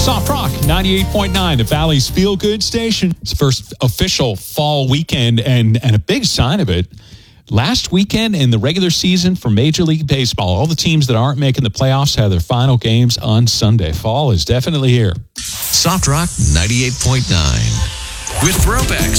Soft Rock 98.9, the Valley's Feel Good Station. It's the first official fall weekend, and a big sign of it. Last weekend in the regular season for Major League Baseball, all the teams that aren't making the playoffs have their final games on Sunday. Fall is definitely here. Soft Rock 98.9 with Throwbacks